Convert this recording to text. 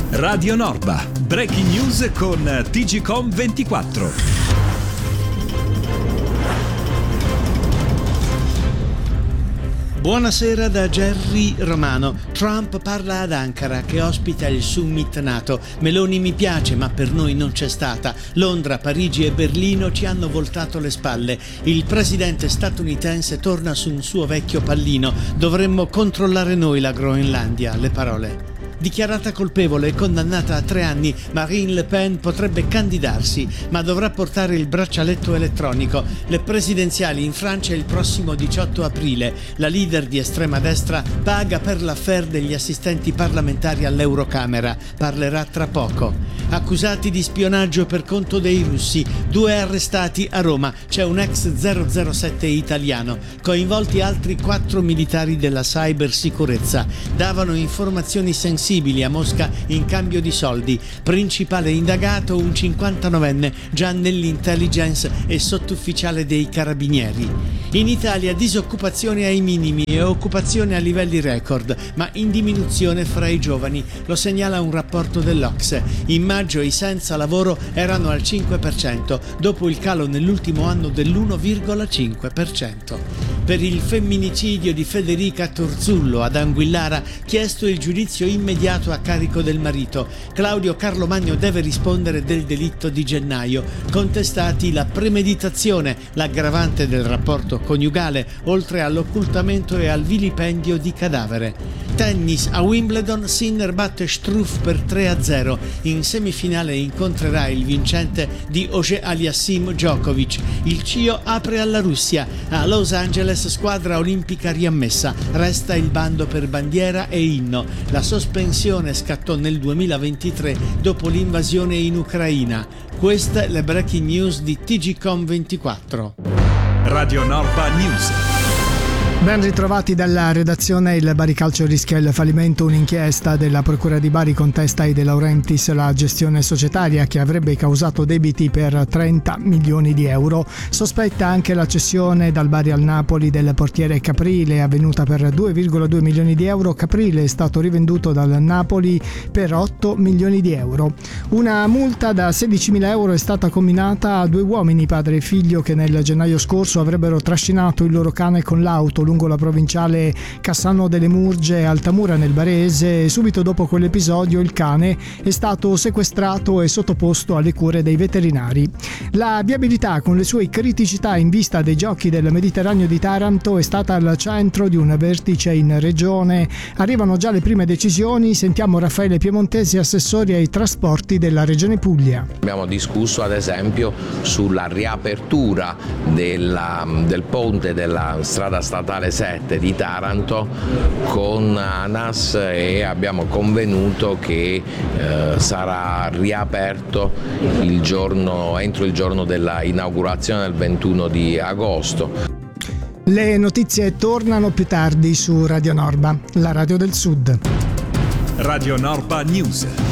Radio Norba, breaking news con TGcom 24. Buonasera da Gerry Romano. Trump parla ad Ankara che ospita il summit NATO. Meloni mi piace ma per noi non c'è stata. Londra, Parigi e Berlino ci hanno voltato le spalle. Il presidente statunitense torna su un suo vecchio pallino. Dovremmo controllare noi la Groenlandia. Le parole. Dichiarata colpevole e condannata a 3 anni, Marine Le Pen potrebbe candidarsi, ma dovrà portare il braccialetto elettronico. Le presidenziali in Francia il prossimo 18 aprile. La leader di estrema destra paga per l'affaire degli assistenti parlamentari all'Eurocamera. Parlerà tra poco. Accusati di spionaggio per conto dei russi, 2 arrestati a Roma. C'è un ex 007 italiano. Coinvolti altri 4 militari della cybersicurezza. Davano informazioni sensibili a Mosca in cambio di soldi. Principale indagato un 59enne già nell'intelligence e sottufficiale dei carabinieri. In Italia disoccupazione ai minimi e occupazione a livelli record, ma in diminuzione fra i giovani. Lo segnala un rapporto dell'Ocse. In maggio i senza lavoro erano al 5%, dopo il calo nell'ultimo anno dell'1,5%. Per il femminicidio di Federica Turzullo ad Anguillara, chiesto il giudizio immediato a carico del marito. Claudio Carlomagno deve rispondere del delitto di gennaio. Contestati la premeditazione, l'aggravante del rapporto coniugale, oltre all'occultamento e al vilipendio di cadavere. Tennis a Wimbledon, Sinner batte Struff per 3-0. In semifinale incontrerà il vincente di Auger Aliassime Djokovic. Il CIO apre alla Russia. A Los Angeles squadra olimpica riammessa. Resta il bando per bandiera e inno. La sospensione scattò nel 2023 dopo l'invasione in Ucraina. Queste le breaking news di TGcom 24. Radio Norba News. Ben ritrovati dalla redazione. Il Bari Calcio rischia il fallimento. Un'inchiesta della Procura di Bari contesta ai De Laurentiis la gestione societaria che avrebbe causato debiti per 30 milioni di euro. Sospetta anche la cessione dal Bari al Napoli del portiere Caprile, avvenuta per 2,2 milioni di euro. Caprile è stato rivenduto dal Napoli per 8 milioni di euro. Una multa da 16.000 euro è stata comminata a 2 uomini, padre e figlio, che nel gennaio scorso avrebbero trascinato il loro cane con l'auto lungo la provinciale Cassano delle Murge Altamura nel Barese. Subito dopo quell'episodio il cane è stato sequestrato e sottoposto alle cure dei veterinari. La viabilità, con le sue criticità in vista dei Giochi del Mediterraneo di Taranto, è stata al centro di un vertice in regione. Arrivano già le prime decisioni. Sentiamo Raffaele Piemontesi, assessore ai trasporti della Regione Puglia. Abbiamo discusso ad esempio sulla riapertura del ponte della strada statale 7 di Taranto con ANAS e abbiamo convenuto che sarà riaperto entro il giorno della inaugurazione del 21 di agosto. Le notizie tornano più tardi su Radio Norba, la radio del Sud. Radio Norba News.